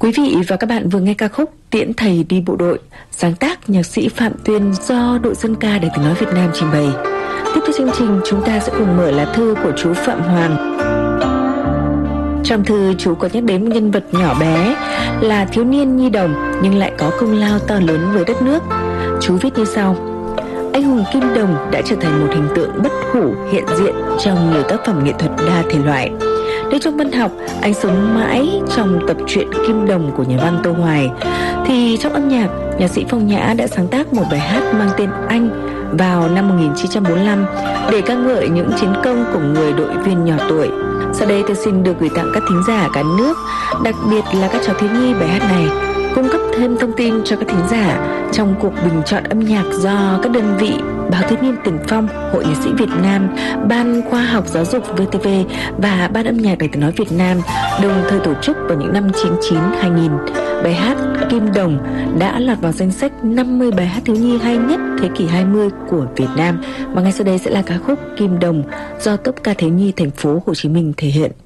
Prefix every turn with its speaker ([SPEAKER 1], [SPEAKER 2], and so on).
[SPEAKER 1] Quý vị và các bạn vừa nghe ca khúc Tiễn Thầy Đi Bộ Đội, sáng tác nhạc sĩ Phạm Tuyên do đội dân ca Đài Tiếng Nói Việt Nam trình bày. Tiếp theo chương trình, chúng ta sẽ cùng mở lá thư của chú Phạm Hoàng. Trong thư, chú có nhắc đến một nhân vật nhỏ bé là thiếu niên nhi đồng nhưng lại có công lao to lớn với đất nước. Chú viết như sau: anh hùng Kim Đồng đã trở thành một hình tượng bất hủ hiện diện trong nhiều tác phẩm nghệ thuật đa thể loại. Nếu trong văn học anh sống mãi trong tập truyện Kim Đồng của nhà văn Tô Hoài, thì trong âm nhạc, nhạc sĩ Phong Nhã đã sáng tác một bài hát mang tên Anh vào năm 1945 để ca ngợi những chiến công của người đội viên nhỏ tuổi. Sau đây tôi xin được gửi tặng các thính giả cả nước, đặc biệt là các cháu thiếu nhi bài hát này, cung cấp thêm thông tin cho các thính giả trong cuộc bình chọn âm nhạc do các đơn vị Báo Thiếu niên Tiền Phong, Hội Nhạc sĩ Việt Nam, Ban Khoa học Giáo dục VTV và Ban âm nhạc Đài Tiếng Nói Việt Nam đồng thời tổ chức vào những năm 99-2000. Bài hát Kim Đồng đã lọt vào danh sách 50 bài hát thiếu nhi hay nhất thế kỷ 20 của Việt Nam. Và ngay sau đây sẽ là ca khúc Kim Đồng do Tốp ca thiếu nhi thành phố Hồ Chí Minh thể hiện.